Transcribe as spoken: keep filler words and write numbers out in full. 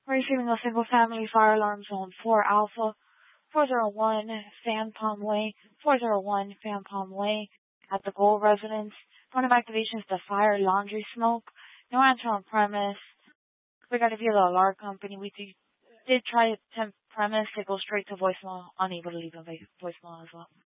Receiving a single family fire alarm zone four Alpha, four zero one Fan Palm Way, four zero one Fan Palm Way at the Gold Residence. Point of activation is the fire laundry smoke. No answer on premise. We got to via the alarm company. We did, did try to attempt premise. It goes straight to voicemail. Unable to leave a voicemail as well.